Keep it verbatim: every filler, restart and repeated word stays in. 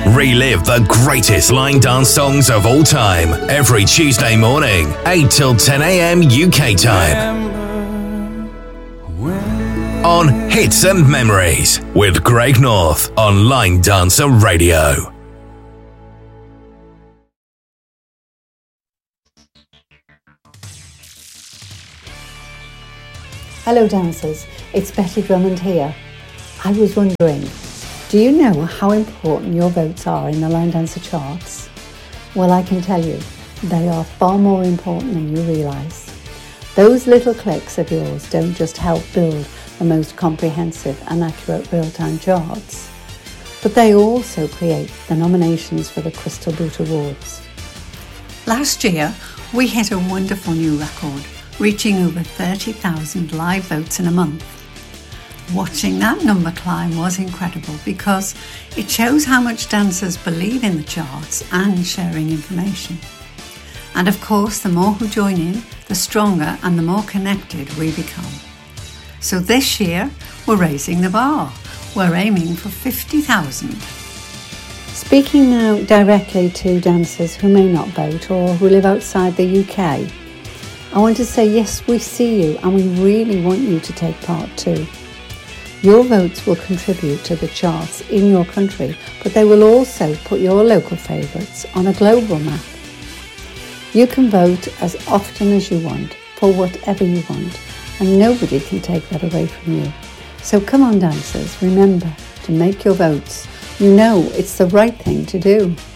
Relive the greatest line dance songs of all time every Tuesday morning, eight till ten a.m. U K time. On Hits and Memories with Greg North on Line Dancer Radio. Hello dancers, it's Betty Drummond here. I was wondering, do you know how important your votes are in the Line Dancer charts? Well, I can tell you, they are far more important than you realise. Those little clicks of yours don't just help build the most comprehensive and accurate real-time charts, but they also create the nominations for the Crystal Boot Awards. Last year, we hit a wonderful new record, reaching over thirty thousand live votes in a month. Watching that number climb was incredible because it shows how much dancers believe in the charts and sharing information. And of course, the more who join in, the stronger and the more connected we become. So this year, we're raising the bar. We're aiming for fifty thousand. Speaking now directly to dancers who may not vote or who live outside the U K, I want to say yes, we see you and we really want you to take part too. Your votes will contribute to the charts in your country, but they will also put your local favourites on a global map. You can vote as often as you want for whatever you want, and nobody can take that away from you. So come on dancers, remember to make your votes. You know it's the right thing to do.